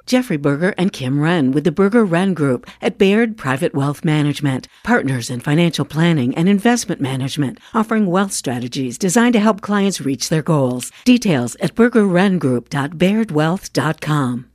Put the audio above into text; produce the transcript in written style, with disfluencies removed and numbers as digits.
Jeffrey Berger and Kim Wren with the Berger Wren Group at Baird Private Wealth Management, partners in financial planning and investment management, offering wealth strategies designed to help clients reach their goals. Details at bergerwrengroup.bairdwealth.com.